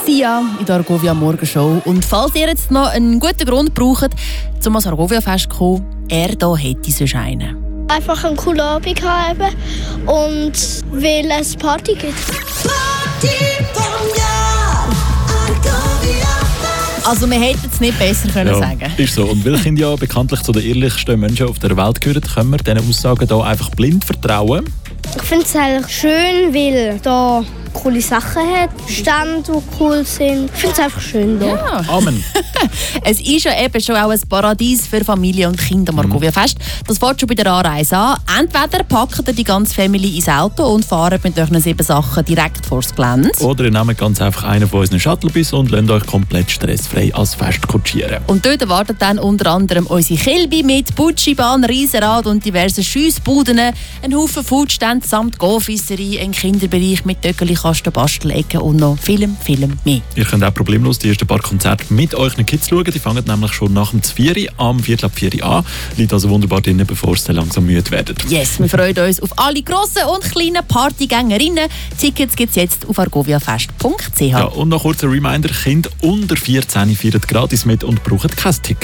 Sia in der Argovia Morgenshow. Und falls ihr jetzt noch einen guten Grund braucht, um ans Argovia-Fest zu kommen, er da hätte sonst einen. Einfach einen coolen Abend haben und weil es Party gibt. Also wir hätten es nicht besser können sagen. Ist so. Und weil Kinder ja bekanntlich zu den ehrlichsten Menschen auf der Welt gehören, können wir diesen Aussagen hier einfach blind vertrauen. Ich finde es eigentlich schön, weil da coole Sachen hat, Stände, die cool sind. Ich finde es einfach schön da. Ja. Amen. Es ist ja eben schon auch ein Paradies für Familie und Kinder am Argovia-Fest. Das fängt schon bei der Anreise an. Entweder packt ihr die ganze Familie ins Auto und fahren mit euren 7 Sachen direkt vor das Gelände. Oder ihr nehmt ganz einfach einen von unseren Shuttlebus und lasst euch komplett stressfrei als Fest kutschieren. Und dort wartet dann unter anderem unsere Kilby mit Butschibahn, Riesenrad und diversen Schiessbuden, ein Haufen Foodstände samt Go-Fisserie, ein Kinderbereich mit Töckeli-Kasten, Bastelecken und noch viel mehr. Ihr könnt auch problemlos die ersten paar Konzerte mit euren Kids schauen. Die fangen nämlich schon nach dem 4 am 4 an. Liegt also wunderbar drin, bevor sie langsam müde werden. Yes, wir freuen uns auf alle grossen und kleinen Partygängerinnen. Tickets gibt es jetzt auf argoviafest.ch. Ja, und noch kurz ein Reminder: Kinder unter 14 feiern gratis mit und brauchen kein Ticket.